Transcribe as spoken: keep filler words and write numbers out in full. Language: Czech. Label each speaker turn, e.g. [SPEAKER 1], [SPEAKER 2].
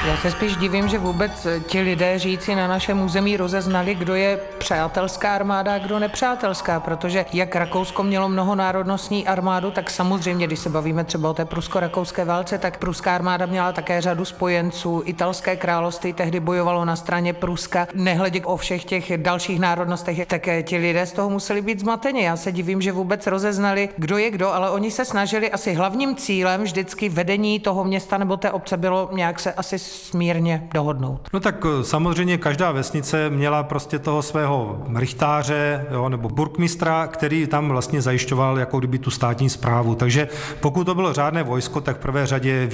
[SPEAKER 1] Já se spíš divím, že vůbec ti lidé žijící na našem území rozeznali, kdo je přátelská armáda a kdo nepřátelská, protože jak Rakousko mělo mnohonárodnostní armádu, tak samozřejmě, když se bavíme třeba o té prusko-rakouské válce, tak pruská armáda měla také řadu spojenců. Italské království tehdy bojovalo na straně Pruska. Nehledě o všech těch dalších národnostech, tak ti lidé z toho museli být zmateni. Já se divím, že vůbec rozeznali, kdo je kdo, ale oni se snažili, asi hlavním cílem vždycky vedení toho města nebo té obce bylo nějak se asi smírně dohodnout.
[SPEAKER 2] No tak samozřejmě každá vesnice měla prostě toho svého rychtáře, jo, nebo burkmistra, který tam vlastně zajišťoval jako kdyby tu státní správu. Takže pokud to bylo řádné vojsko, tak v prvé řadě